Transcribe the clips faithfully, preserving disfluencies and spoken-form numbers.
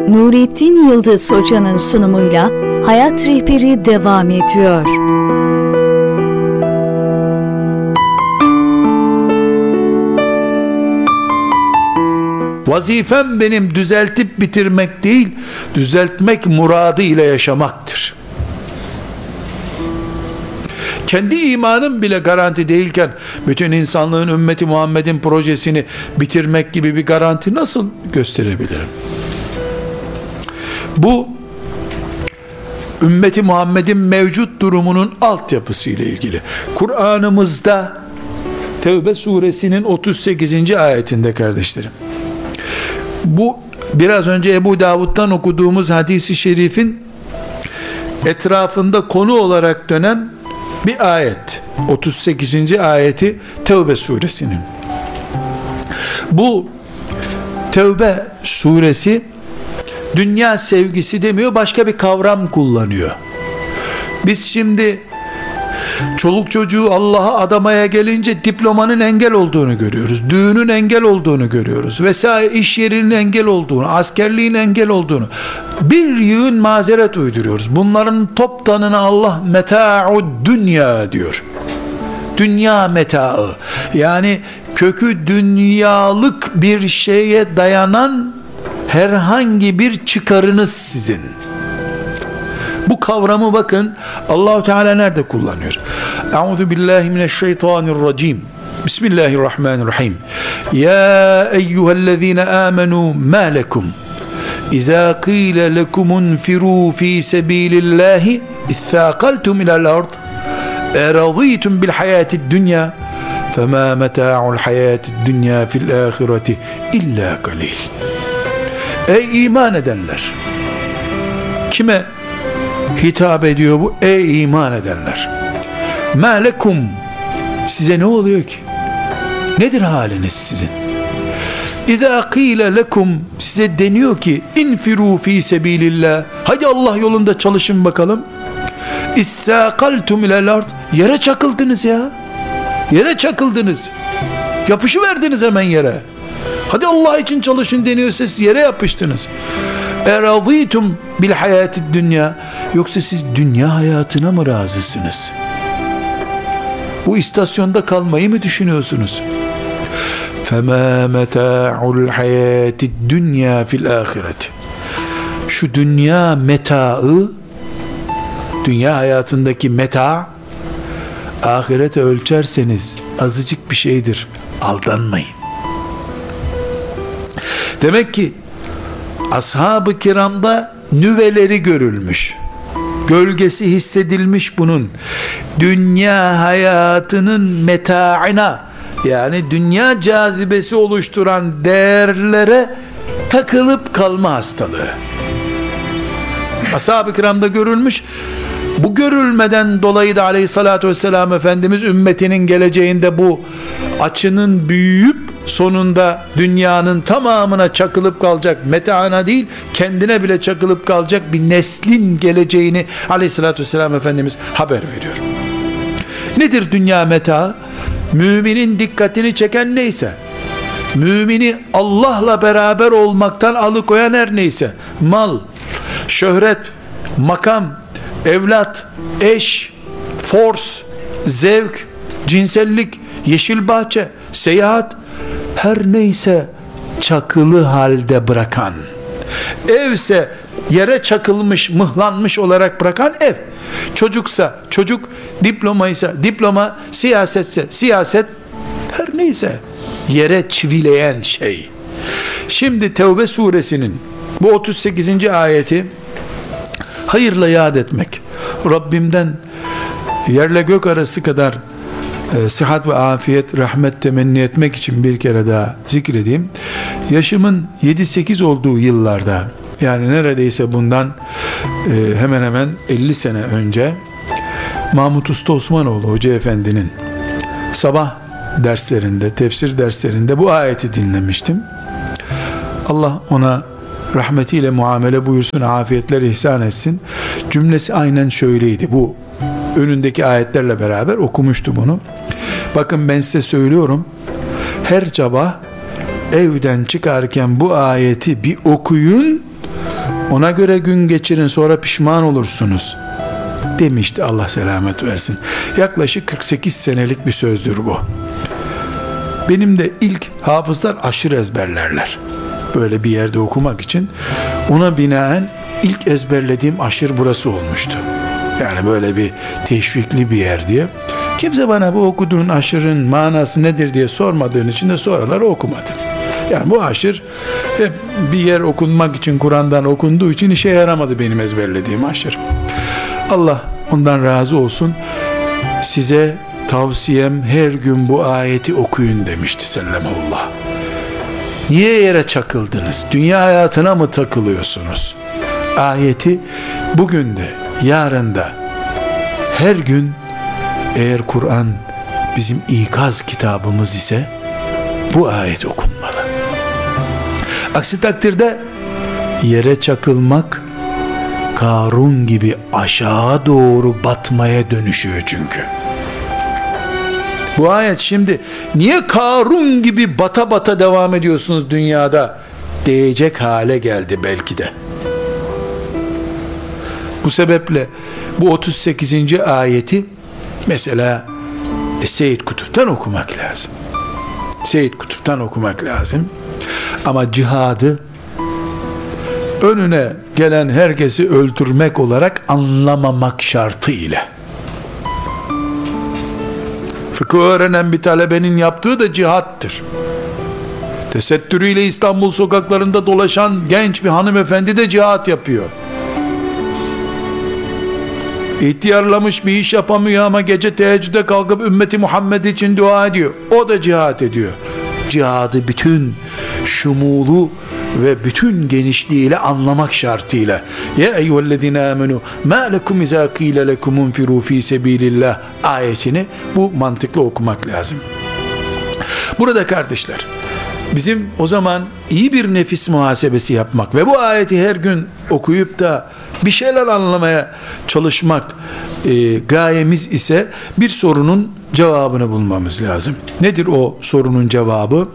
Nurettin Yıldız Hoca'nın sunumuyla Hayat Rehberi devam ediyor. Vazifem benim düzeltip bitirmek değil, düzeltmek muradı ile yaşamaktır. Kendi imanım bile garanti değilken bütün insanlığın, ümmeti Muhammed'in projesini bitirmek gibi bir garanti nasıl gösterebilirim? Bu ümmeti Muhammed'in mevcut durumunun altyapısı ile ilgili. Kur'an'ımızda Tevbe suresinin otuz sekizinci ayetinde kardeşlerim, bu biraz önce Ebu Davud'dan okuduğumuz hadisi şerifin etrafında konu olarak dönen bir ayet. otuz sekizinci ayeti Tevbe suresinin. Bu Tevbe suresi dünya sevgisi demiyor, başka bir kavram kullanıyor. Biz şimdi çoluk çocuğu Allah'a adamaya gelince diplomanın engel olduğunu görüyoruz. Düğünün engel olduğunu görüyoruz. Vesaire, iş yerinin engel olduğunu, askerliğin engel olduğunu. Bir yığın mazeret uyduruyoruz. Bunların toptanına Allah meta'ud dünya diyor. Dünya metaı. Yani kökü dünyalık bir şeye dayanan herhangi bir çıkarınız sizin. Bu kavramı bakın Allah-u Teala nerede kullanıyor? Euzu billahi mineşşeytanirracim. Bismillahirrahmanirrahim. Ya eyyühellezine amenu ma lekum İza qîle lekumunfirû fî sebîlillâhi izzâkaltum ilal ard eradîtum bil hayâtid dünya femâ metâ'ul hayâtid dünya fil âhireti illâ qalîl. Ey iman edenler! Kime hitap ediyor bu? Ey iman edenler! Mâ lekum, size ne oluyor ki? Nedir haliniz sizin? İzâ qîle lekum, size deniyor ki infirû fî sebîlillah, hadi Allah yolunda çalışın bakalım. İssâkaltum ilel ard, yere çakıldınız ya. Yere çakıldınız. Yapışıverdiniz hemen yere. Hadi Allah için çalışın deniyorsa siz yere yapıştınız. Eradîtum bil hayâtid dünya, yoksa siz dünya hayatına mı razısınız? Bu istasyonda kalmayı mı düşünüyorsunuz? فَمَا مَتَاعُ الْحَيَاتِ الدُّنْيَا فِي الْآخِرَةِ. Şu dünya metaı, dünya hayatındaki meta, ahirete ölçerseniz azıcık bir şeydir. Aldanmayın. Demek ki ashab-ı kiramda nüveleri görülmüş. Gölgesi hissedilmiş bunun. Dünya hayatının metaına, yani dünya cazibesi oluşturan değerlere takılıp kalma hastalığı. Ashab-ı kiramda görülmüş. Bu görülmeden dolayı da aleyhissalatü vesselam Efendimiz ümmetinin geleceğinde bu açının büyüyüp sonunda dünyanın tamamına çakılıp kalacak, metaana değil kendine bile çakılıp kalacak bir neslin geleceğini aleyhissalatü vesselam Efendimiz haber veriyor. Nedir dünya meta? Müminin dikkatini çeken neyse, mümini Allah'la beraber olmaktan alıkoyan her neyse, mal, şöhret, makam, evlat, eş, fors, zevk, cinsellik, yeşil bahçe, seyahat, her neyse çakılı halde bırakan, evse yere çakılmış, mıhlanmış olarak bırakan ev, çocuksa çocuk, diplomaysa diploma, siyasetse siyaset, her neyse yere çivileyen şey. Şimdi Tevbe suresinin bu otuz sekizinci ayeti hayırla yad etmek, Rabbimden yerle gök arası kadar e, sıhhat ve afiyet, rahmet temenni etmek için bir kere daha zikredeyim. Yaşımın yedi sekiz olduğu yıllarda, yani neredeyse bundan e, hemen hemen elli sene önce Mahmut Usta Osmanoğlu Hoca Efendi'nin sabah derslerinde, tefsir derslerinde bu ayeti dinlemiştim. Allah ona rahmetiyle muamele buyursun, afiyetler ihsan etsin. Cümlesi aynen şöyleydi. Bu önündeki ayetlerle beraber okumuştu bunu. Bakın ben size söylüyorum. Her sabah evden çıkarken bu ayeti bir okuyun. Ona göre gün geçirin, sonra pişman olursunuz demişti, Allah selamet versin. Yaklaşık kırk sekiz senelik bir sözdür bu. Benim de ilk hafızlar aşırı ezberlerler. Böyle bir yerde okumak için ona binaen ilk ezberlediğim aşır burası olmuştu. Yani böyle bir teşvikli bir yer diye. Kimse bana bu okuduğun aşırın manası nedir diye sormadığın için de sonraları okumadım. Yani bu aşır hep bir yer okunmak için, Kur'an'dan okunduğu için işe yaramadı benim ezberlediğim aşır. Allah ondan razı olsun. Size tavsiyem her gün bu ayeti okuyun demişti sellemullah. Niye yere çakıldınız? Dünya hayatına mı takılıyorsunuz? Ayeti bugün de, yarın da, her gün, eğer Kur'an bizim ikaz kitabımız ise bu ayet okunmalı. Aksi takdirde yere çakılmak Karun gibi aşağı doğru batmaya dönüşüyor çünkü. Bu ayet şimdi niye Karun gibi bata bata devam ediyorsunuz dünyada diyecek hale geldi belki de. Bu sebeple bu otuz sekizinci ayeti mesela e, Seyyid Kutup'tan okumak lazım. Seyyid Kutup'tan okumak lazım. Ama cihadı önüne gelen herkesi öldürmek olarak anlamamak şartı ile. Fıkıh öğrenen bir talebenin yaptığı da cihattır. Tesettürüyle İstanbul sokaklarında dolaşan genç bir hanımefendi de cihat yapıyor. İhtiyarlamış, bir iş yapamıyor ama gece teheccüde kalkıp ümmeti Muhammed için dua ediyor. O da cihat ediyor. Cihadı bütün şumulu ve bütün genişliğiyle anlamak şartıyla. Ya eyyühellezine amenu ma lekum izâ kîle lekum unfirû fî sebîlillah ayetini bu mantıkla okumak lazım. Burada kardeşler, bizim o zaman iyi bir nefis muhasebesi yapmak ve bu ayeti her gün okuyup da bir şeyler anlamaya çalışmak e, gayemiz ise bir sorunun cevabını bulmamız lazım. Nedir o sorunun cevabı?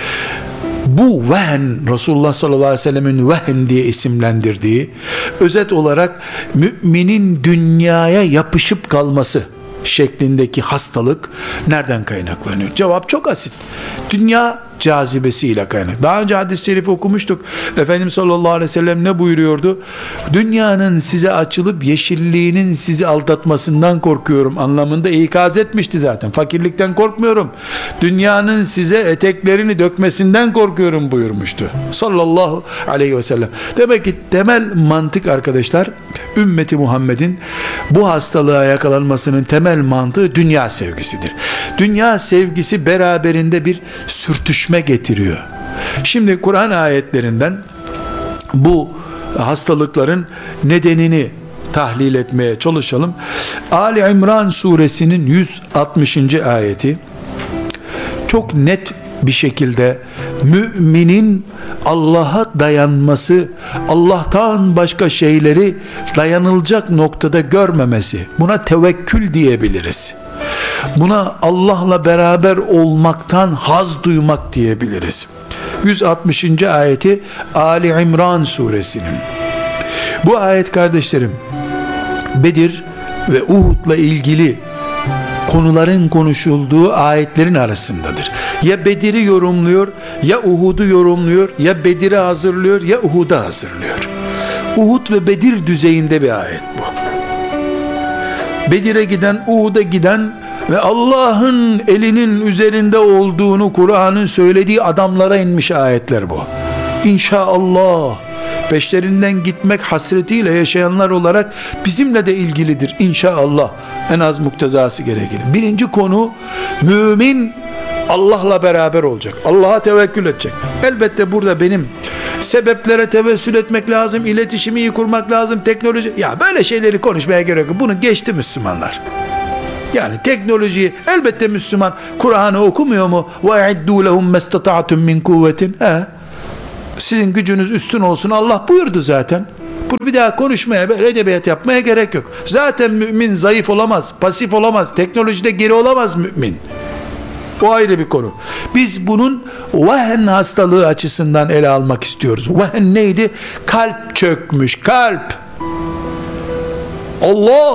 Bu vehn, Resulullah sallallahu aleyhi ve sellemin vehn diye isimlendirdiği, özet olarak müminin dünyaya yapışıp kalması şeklindeki hastalık nereden kaynaklanıyor? Cevap çok asit. Dünya cazibesiyle kaynak. Daha önce hadis-i şerifi okumuştuk. Efendimiz sallallahu aleyhi ve sellem ne buyuruyordu? Dünyanın size açılıp yeşilliğinin sizi aldatmasından korkuyorum anlamında ikaz etmişti zaten. Fakirlikten korkmuyorum. Dünyanın size eteklerini dökmesinden korkuyorum buyurmuştu. Sallallahu aleyhi ve sellem. Demek ki temel mantık arkadaşlar, ümmeti Muhammed'in bu hastalığa yakalanmasının temel mantığı dünya sevgisidir. Dünya sevgisi beraberinde bir sürtüşme getiriyor. Şimdi Kur'an ayetlerinden bu hastalıkların nedenini tahlil etmeye çalışalım. Ali İmran suresinin yüz altmışıncı ayeti çok net bir şekilde müminin Allah'a dayanması, Allah'tan başka şeyleri dayanılacak noktada görmemesi, buna tevekkül diyebiliriz. Buna Allah'la beraber olmaktan haz duymak diyebiliriz. yüz altmışıncı ayeti Ali İmran suresinin. Bu ayet kardeşlerim, Bedir ve Uhud'la ilgili konuların konuşulduğu ayetlerin arasındadır. Ya Bedir'i yorumluyor, ya Uhud'u yorumluyor, ya Bedir'i hazırlıyor, ya Uhud'u hazırlıyor. Uhud ve Bedir düzeyinde bir ayet bu. Bedir'e giden, Uhud'a giden ve Allah'ın elinin üzerinde olduğunu Kur'an'ın söylediği adamlara inmiş ayetler bu. İnşallah peşlerinden gitmek hasretiyle yaşayanlar olarak bizimle de ilgilidir inşallah. En az muktezası gerekir. Birinci konu, mümin Allah'la beraber olacak. Allah'a tevekkül edecek. Elbette burada benim sebeplere tevessül etmek lazım, iletişimi iyi kurmak lazım, teknoloji, ya böyle şeyleri konuşmaya gerek yok. Bunu geçti Müslümanlar. Yani teknolojiyi elbette Müslüman Kur'an'ı okumuyor mu? وَاِعِدُّوا لَهُمْ مَسْتَطَعْتُمْ مِنْ قُوَّةٍ He. Sizin gücünüz üstün olsun Allah buyurdu zaten. Bunu bir daha konuşmaya, edebiyat yapmaya gerek yok. Zaten mümin zayıf olamaz, pasif olamaz, teknolojide geri olamaz mümin. O ayrı bir konu. Biz bunun vehn hastalığı açısından ele almak istiyoruz. Vehn neydi? Kalp çökmüş, kalp. Allah